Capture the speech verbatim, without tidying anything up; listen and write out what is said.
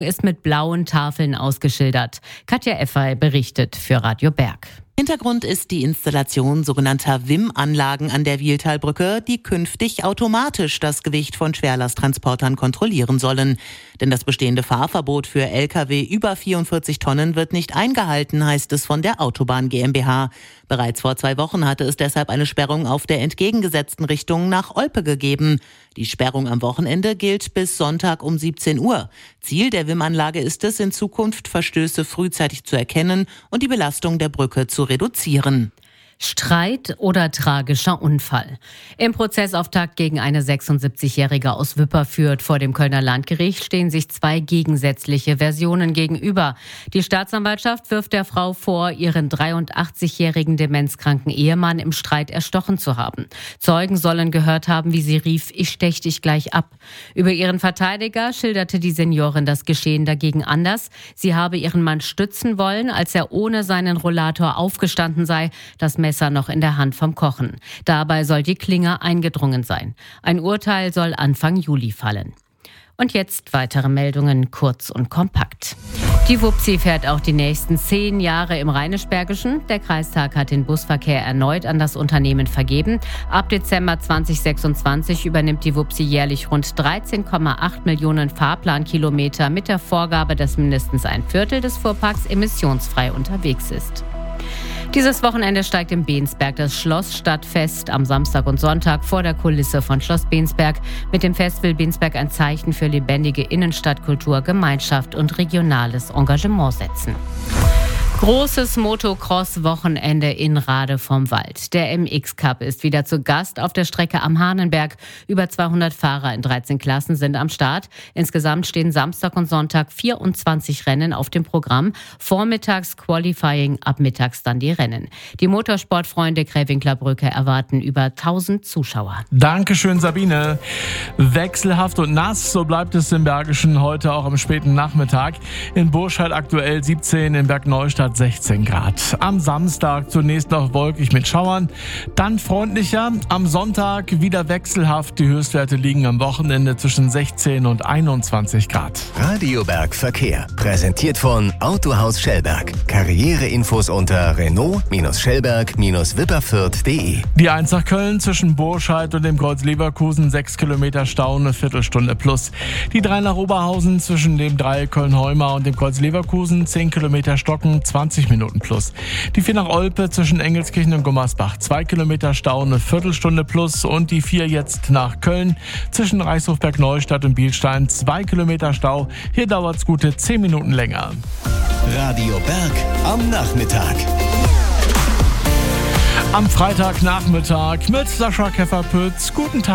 ist mit blauen Tafeln ausgeschildert. Katja Effay berichtet für Radio Berg. Hintergrund ist die Installation sogenannter W I M-Anlagen an der Wiehltalbrücke, die künftig automatisch das Gewicht von Schwerlasttransportern kontrollieren sollen. Denn das bestehende Fahrverbot für L K W über vierundvierzig Tonnen wird nicht eingehalten, heißt es von der Autobahn GmbH. Bereits vor zwei Wochen hatte es deshalb eine Sperrung auf der entgegengesetzten Richtung nach Olpe gegeben. Die Sperrung am Wochenende gilt bis Sonntag um siebzehn Uhr. Ziel der W I M-Anlage ist es, in Zukunft Verstöße frühzeitig zu erkennen und die Belastung der Brücke zu reduzieren. Streit oder tragischer Unfall. Im Prozessauftakt gegen eine sechsundsiebzigjährige aus Wipperfürth vor dem Kölner Landgericht stehen sich zwei gegensätzliche Versionen gegenüber. Die Staatsanwaltschaft wirft der Frau vor, ihren dreiundachtzigjährigen demenzkranken Ehemann im Streit erstochen zu haben. Zeugen sollen gehört haben, wie sie rief, ich stech dich gleich ab. Über ihren Verteidiger schilderte die Seniorin das Geschehen dagegen anders. Sie habe ihren Mann stützen wollen, als er ohne seinen Rollator aufgestanden sei, das Messer noch in der Hand vom Kochen. Dabei soll die Klinge eingedrungen sein. Ein Urteil soll Anfang Juli fallen. Und jetzt weitere Meldungen, kurz und kompakt. Die Wupsi fährt auch die nächsten zehn Jahre im Rheinisch-Bergischen. Der Kreistag hat den Busverkehr erneut an das Unternehmen vergeben. Ab Dezember zweitausendsechsundzwanzig übernimmt die Wupsi jährlich rund dreizehn Komma acht Millionen Fahrplankilometer mit der Vorgabe, dass mindestens ein Viertel des Fuhrparks emissionsfrei unterwegs ist. Dieses Wochenende steigt im Bensberg das Schlossstadtfest am Samstag und Sonntag vor der Kulisse von Schloss Bensberg. Mit dem Fest will Bensberg ein Zeichen für lebendige Innenstadtkultur, Gemeinschaft und regionales Engagement setzen. Großes Motocross-Wochenende in Rade vom Wald. Der M X-Cup ist wieder zu Gast auf der Strecke am Hahnenberg. Über zweihundert Fahrer in dreizehn Klassen sind am Start. Insgesamt stehen Samstag und Sonntag vierundzwanzig Rennen auf dem Programm. Vormittags Qualifying, ab mittags dann die Rennen. Die Motorsportfreunde Grävinkler Brücke erwarten über tausend Zuschauer. Dankeschön, Sabine. Wechselhaft und nass, so bleibt es im Bergischen heute auch am späten Nachmittag. In Burscheid aktuell siebzehn, in Bergneustadt sechzehn Grad. Am Samstag zunächst noch wolkig mit Schauern, dann freundlicher. Am Sonntag wieder wechselhaft. Die Höchstwerte liegen am Wochenende zwischen sechzehn und einundzwanzig Grad. Radio Berg Verkehr. Präsentiert von Autohaus Schellberg. Karriereinfos unter Renault-Schellberg-Wipperfürth punkt de. Die eins nach Köln zwischen Burscheid und dem Kreuz Leverkusen. sechs Kilometer Stau, eine Viertelstunde plus. Die drei nach Oberhausen zwischen dem Dreieck Köln-Heumar und dem Kreuz Leverkusen. zehn Kilometer Stocken, zwanzig Minuten plus. Die vier nach Olpe zwischen Engelskirchen und Gummersbach. zwei Kilometer Stau, eine Viertelstunde plus. Und die vier jetzt nach Köln zwischen Reichshofberg Neustadt und Bielstein. zwei Kilometer Stau. Hier dauert es gute zehn Minuten länger. Radio Berg am Nachmittag. Am Freitagnachmittag mit Sascha Kefferpütz. Guten Tag.